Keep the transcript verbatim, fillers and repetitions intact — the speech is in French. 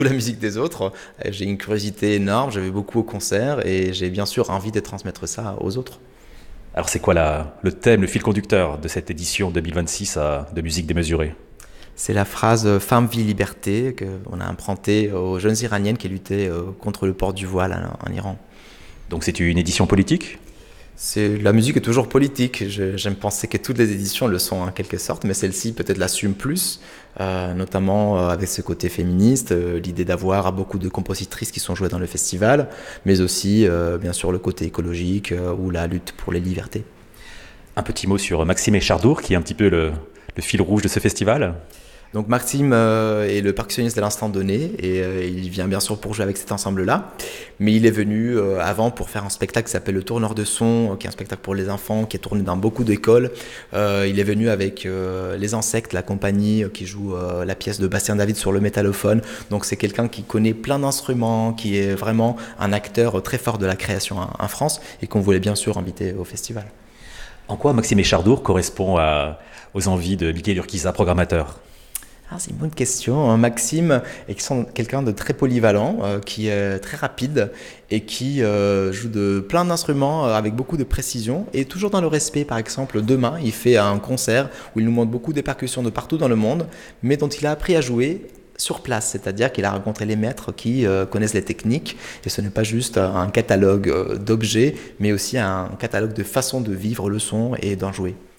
la musique des autres. J'ai une curiosité énorme, je vais beaucoup au concert et j'ai bien sûr envie de transmettre ça aux autres. Alors c'est quoi la, le thème, le fil conducteur de cette édition deux mille vingt-six à, de Musique démesurée? C'est la phrase femme, vie, liberté qu'on a empruntée aux jeunes iraniennes qui luttaient contre le port du voile en Iran. Donc c'est une édition politique? C'est, la musique est toujours politique. Je, j'aime penser que toutes les éditions le sont en quelque sorte, mais celle-ci peut-être l'assume plus, euh, notamment euh, avec ce côté féministe, euh, l'idée d'avoir beaucoup de compositrices qui sont jouées dans le festival, mais aussi euh, bien sûr le côté écologique euh, ou la lutte pour les libertés. Un petit mot sur Maxime Echardour, qui est un petit peu le, le fil rouge de ce festival. Donc Maxime euh, est le percussionniste de l'instant donné et euh, il vient bien sûr pour jouer avec cet ensemble-là, mais il est venu euh, avant pour faire un spectacle qui s'appelle Le Tourneur de Son, qui est un spectacle pour les enfants, qui est tourné dans beaucoup d'écoles. Euh, il est venu avec euh, Les Insectes, la compagnie euh, qui joue euh, la pièce de Bastien David sur le métallophone. Donc c'est quelqu'un qui connaît plein d'instruments, qui est vraiment un acteur très fort de la création en, en France et qu'on voulait bien sûr inviter au festival. En quoi Maxime Echardour correspond à, aux envies de Michael Urquiza, programmateur? Ah, c'est une bonne question. Maxime est quelqu'un de très polyvalent, euh, qui est très rapide et qui euh, joue de plein d'instruments euh, avec beaucoup de précision et toujours dans le respect. Par exemple, demain, il fait un concert où il nous montre beaucoup de percussions de partout dans le monde, mais dont il a appris à jouer sur place, c'est-à-dire qu'il a rencontré les maîtres qui euh, connaissent les techniques et ce n'est pas juste un catalogue euh, d'objets, mais aussi un catalogue de façons de vivre le son et d'en jouer.